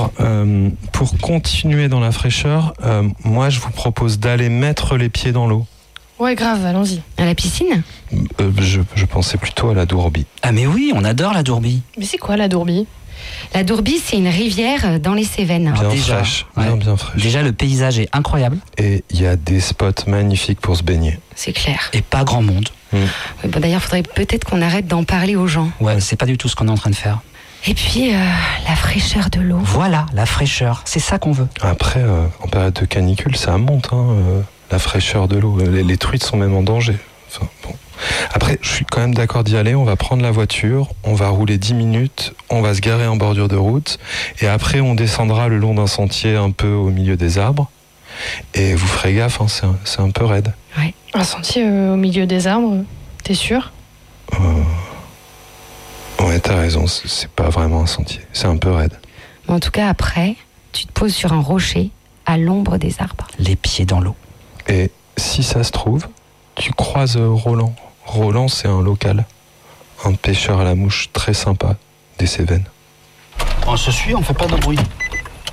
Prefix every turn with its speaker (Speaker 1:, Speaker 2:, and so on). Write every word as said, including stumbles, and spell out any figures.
Speaker 1: Alors, euh, pour continuer dans la fraîcheur, euh, moi je vous propose d'aller mettre les pieds dans l'eau.
Speaker 2: Ouais, grave, allons-y.
Speaker 3: À la piscine ?
Speaker 1: euh, je, je pensais plutôt à la Dourbie.
Speaker 4: Ah mais oui, on adore la Dourbie.
Speaker 2: Mais c'est quoi la Dourbie ?
Speaker 3: La Dourbie, c'est une rivière dans les Cévennes.
Speaker 1: Bien
Speaker 4: déjà,
Speaker 1: fraîche, bien
Speaker 4: ouais.
Speaker 1: bien fraîche.
Speaker 4: Déjà, le paysage est incroyable
Speaker 1: Et il y a des spots magnifiques pour se baigner.
Speaker 3: C'est clair.
Speaker 4: et pas grand monde.
Speaker 1: Mm.
Speaker 3: Ouais, bon, d'ailleurs, il faudrait peut-être qu'on arrête d'en parler aux gens.
Speaker 4: Ouais, c'est pas du tout ce qu'on est en train de faire.
Speaker 3: Et puis, euh, la fraîcheur de l'eau.
Speaker 4: Voilà, la fraîcheur, c'est ça qu'on veut.
Speaker 1: Après, euh, en période de canicule, ça monte, hein, euh, la fraîcheur de l'eau. Les, les truites sont même en danger. Enfin, bon. Après, je suis quand même d'accord d'y aller. On va prendre la voiture, on va rouler dix minutes, on va se garer en bordure de route, et après, on descendra le long d'un sentier un peu au milieu des arbres. Et vous ferez gaffe, hein, c'est, un, c'est un peu raide.
Speaker 3: Ouais.
Speaker 2: Un sentier euh, au milieu des arbres, t'es sûr ?
Speaker 1: Euh... Ouais, t'as raison, c'est, c'est pas vraiment un sentier, c'est un peu raide.
Speaker 3: Mais en tout cas, après, tu te poses sur un rocher à l'ombre des arbres.
Speaker 4: Les pieds dans l'eau.
Speaker 1: Et si ça se trouve, tu croises Roland. Roland, c'est un local, un pêcheur à la mouche très sympa des Cévennes.
Speaker 4: On se suit, on fait pas de bruit.